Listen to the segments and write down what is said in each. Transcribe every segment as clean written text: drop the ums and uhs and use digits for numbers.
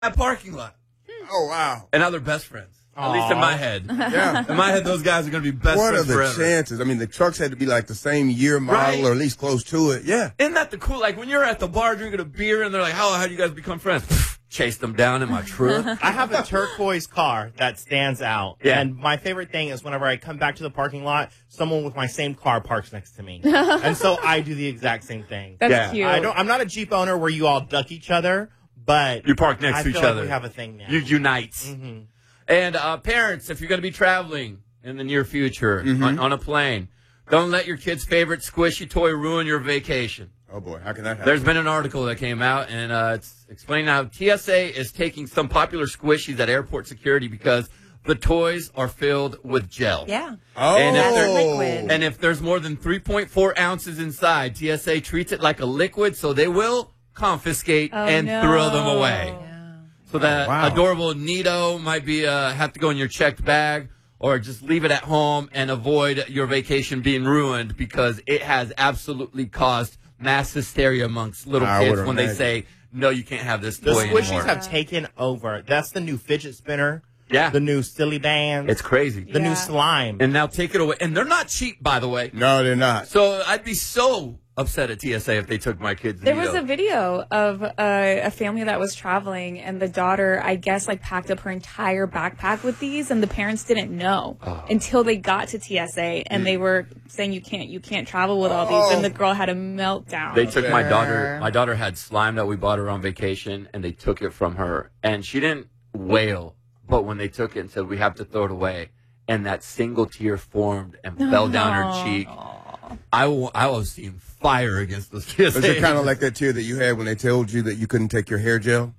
that parking lot. Oh, wow. And now they're best friends. At least in my head. Yeah. In my head, those guys are going to be best What friends are the forever. chances? I mean, the trucks had to be like the same year model Right. or at least close to it. Yeah. Isn't that the cool? Like when you're at the bar drinking a beer and they're like, how do you guys become friends? Chase them down in my truck. I have a turquoise car that stands out. Yeah. And my favorite thing is whenever I come back to the parking lot, someone with my same car parks next to me. And so I do the exact same thing. That's cute. I'm not a Jeep owner where you all duck each other, but You park next I to each feel like other. we have a thing now. You unite. Mm-hmm. And parents, if you're going to be traveling in the near future on a plane, don't let your kid's favorite squishy toy ruin your vacation. Oh, boy. How can that happen? There's been an article that came out, and it's explaining how TSA is taking some popular squishies at airport security because the toys are filled with gel. Yeah. Oh. And if That's they're- liquid. And if there's more than 3.4 ounces inside, TSA treats it like a liquid, so they will confiscate and throw them away. So that wow. adorable Nito might be have to go in your checked bag, or just leave it at home and avoid your vacation being ruined because it has absolutely caused mass hysteria amongst little I kids would when they imagine. say, no, you can't have this The toy squishies anymore. have taken over. That's the new fidget spinner. Yeah. The new silly bands. It's crazy. the new slime. And now take it away. And they're not cheap, by the way. No, they're not. So I'd be so upset at TSA if they took my kids. There was a video of a family that was traveling, and the daughter, I guess, like packed up her entire backpack with these, and the parents didn't know until they got to TSA, and they were saying you can't travel with all these, and the girl had a meltdown. They took my daughter. My daughter had slime that we bought her on vacation, and they took it from her, and she didn't wail. But when they took it and said we have to throw it away, and that single tear formed and fell down her cheek, I was seeing fire against those kids. Was it kind of like that tear that you had when they told you that you couldn't take your hair gel?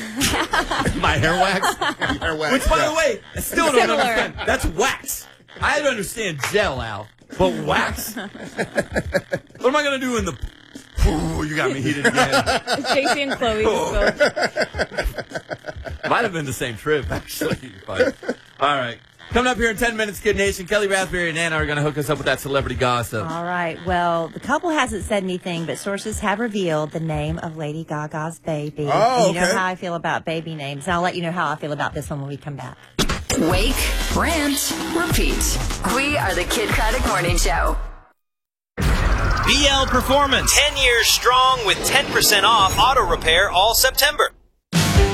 my hair wax? Hair wax, Which, by yeah. the way, I still don't understand. That's wax. I don't understand gel, Al, but wax? What am I going to do in the... Ooh, you got me heated again. JC and Chloe just go, Might have been the same trip, actually. But, all right. Coming up here in 10 minutes, Kid Nation, Kelly Raspberry and Nana are going to hook us up with that celebrity gossip. All right. Well, the couple hasn't said anything, but sources have revealed the name of Lady Gaga's baby. Oh, You know okay. how I feel about baby names. I'll let you know how I feel about this one when we come back. Wake, rant, repeat. We are the Kid Craddock Morning Show. BL Performance, 10 years strong with 10% off auto repair all September.